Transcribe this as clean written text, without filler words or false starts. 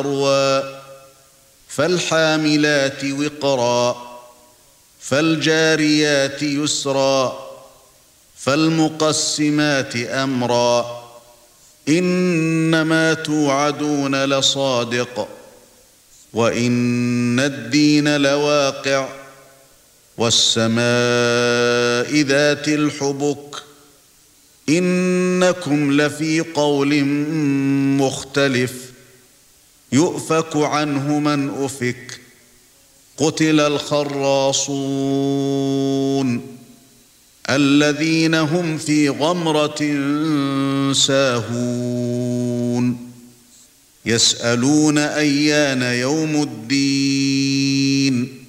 فالحاملات وقرا فالجاريات يسرا فالمقسمات أمرا إنما توعدون لصادق وإن الدين لواقع والسماء ذات الحبك إنكم لفي قول مختلف يؤفك عنه من أفك قتل الخراصون الذين هم في غمرة ساهون يسألون أيان يوم الدين